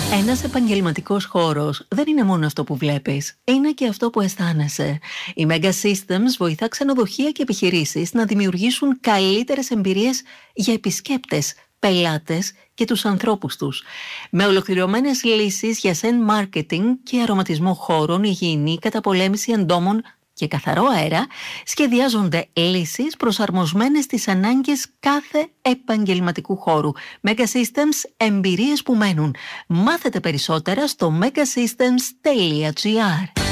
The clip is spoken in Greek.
Ένας επαγγελματικός χώρος δεν είναι μόνο αυτό που βλέπεις, είναι και αυτό που αισθάνεσαι. Η Mega Systems βοηθά ξενοδοχεία και επιχειρήσεις να δημιουργήσουν καλύτερες εμπειρίες για επισκέπτες, πελάτες και τους ανθρώπους τους. Με ολοκληρωμένες λύσεις για send marketing και αρωματισμό χώρων, υγιεινή, καταπολέμηση εντόμων και καθαρό αέρα, σχεδιάζονται λύσεις προσαρμοσμένες στις ανάγκες κάθε επαγγελματικού χώρου. Mega Systems, εμπειρίες που μένουν. Μάθετε περισσότερα στο megasystems.gr.